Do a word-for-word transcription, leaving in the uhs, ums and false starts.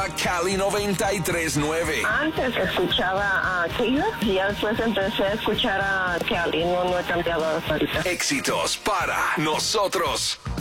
Cali noventa y tres nueve. Antes escuchaba a Keila y ya después empecé a escuchar a Cali. No, no he cambiado hasta ahorita. Éxitos para nosotros.